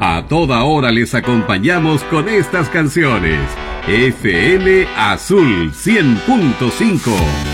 A toda hora les acompañamos con estas canciones. FM Azul 100.5.